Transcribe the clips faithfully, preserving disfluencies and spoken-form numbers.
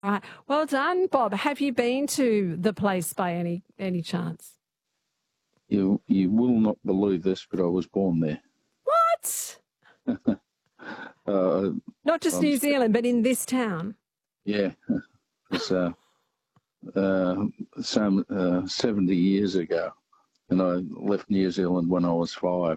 Right. Well done, Bob. Have you been to the place by any any chance? You you will not believe this, but I was born there. What? uh, Not just I'm New st- Zealand, but in this town. yeah, it's uh, uh, some uh, seventy years ago, and I left New Zealand when I was five.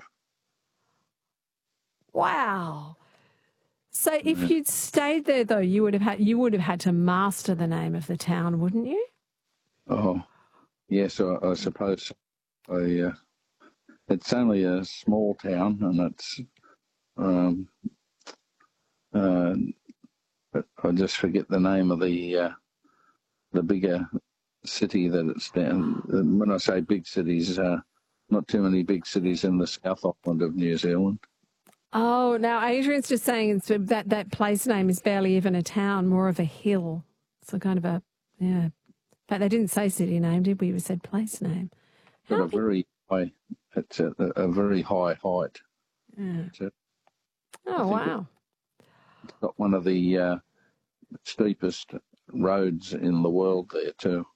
Wow. So if Yeah. you'd stayed there, though, you would have had you would have had to master the name of the town, wouldn't you? Oh, yes, I, I suppose. I uh, it's only a small town, and it's um, uh, I just forget the name of the uh, the bigger city that it's down. When I say big cities, uh, not too many big cities in the South Island of New Zealand. Oh, now Adrian's just saying it's, that that place name is barely even a town, more of a hill. It's a kind of a, yeah. But they didn't say city name, did we? We said place name. Got How a big- very high, it's a, a very high height. Yeah. It's, a, Oh, think wow. it's got one of the uh, steepest roads in the world there too.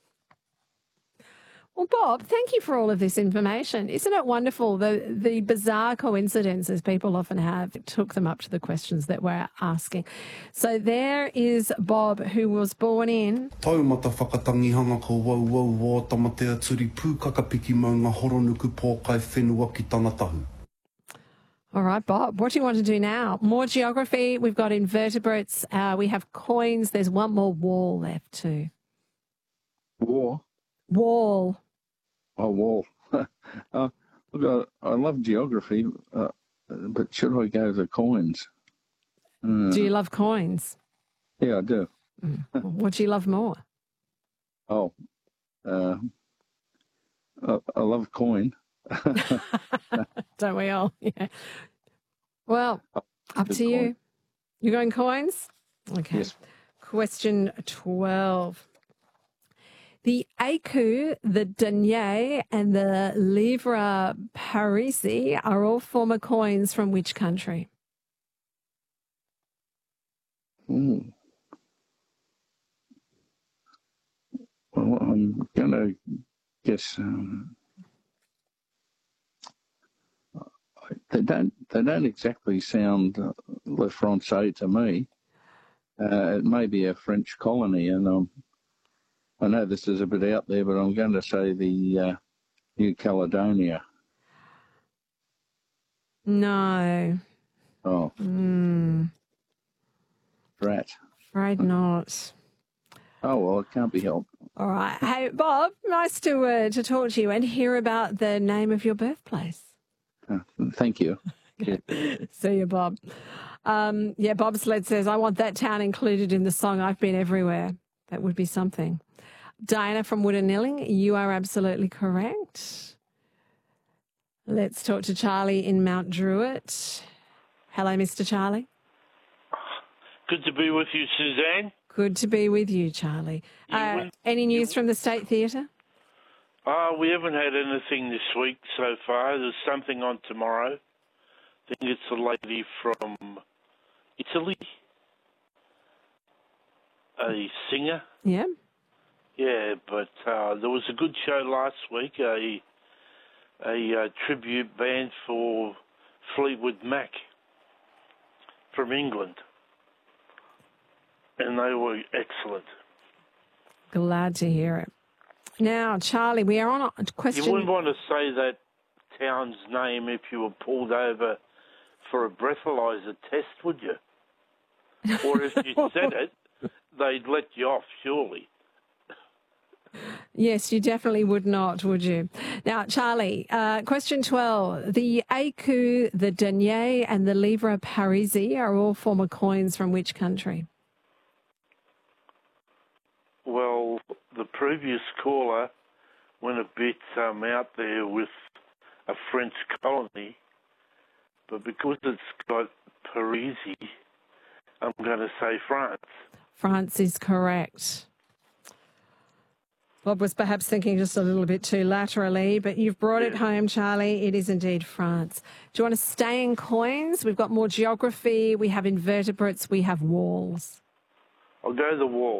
Well, Bob, thank you for all of this information. Isn't it wonderful, the the bizarre coincidences people often have took them up to the questions that we're asking. So there is Bob, who was born in... Taumata whakatangihanga ko wau wau wā tamatea turi pūkaka piki mau ngā horonuku pōkai whenua ki tāna tahu. All right, Bob, what do you want to do now? More geography. We've got invertebrates. Uh, we have coins. There's one more wall left too. War? Wall. Oh, wall. uh, look, I, I love geography, uh, but should I go to coins? Uh, Do you love coins? Yeah, I do. Mm. What do you love more? Oh, uh, I, I love coin. Don't we all? Yeah. Well, up Good to you. coin. You're going coins? Okay. Yes. Question twelve. The écu, the denier, and the livre parisis are all former coins from which country? Mm. Well, I'm going to guess um, they don't they don't exactly sound uh, Le Français to me. Uh, it may be a French colony, and um, I know this is a bit out there, but I'm going to say the uh, New Caledonia. No. Oh, Mm, rat. afraid not. Oh, well, it can't be helped. All right. Hey, Bob, nice to uh, to talk to you and hear about the name of your birthplace. Uh, thank you. Yeah. See you, Bob. Um, yeah, Bob Sled says, I want that town included in the song I've Been Everywhere. That would be something. Diana from Woodanilling, you are absolutely correct. Let's talk to Charlie in Mount Druitt. Hello, Mister Charlie. Good to be with you, Suzanne. Good to be with you, Charlie. You Uh, win- any news from the State Theatre? Uh, we haven't had anything this week so far. There's something on tomorrow. I think it's a lady from Italy, a singer. Yeah. Yeah, but uh, there was a good show last week, a a uh, tribute band for Fleetwood Mac from England, and they were excellent. Glad to hear it. Now, Charlie, we are on a question. You wouldn't want to say that town's name if you were pulled over for a breathalyzer test, would you? Or if you said it, they'd let you off, surely. Yes, you definitely would not, would you? Now, Charlie, uh, question twelve. The écu, the denier, and the livre parisis are all former coins from which country? Well, the previous caller went a bit um, out there with a French colony, but because it's got Parisi, I'm going to say France. France is correct. Bob was perhaps thinking just a little bit too laterally, but you've brought it home, Charlie. It is indeed France. Do you want to stay in coins? We've got more geography. We have invertebrates. We have walls. I'll go the wall.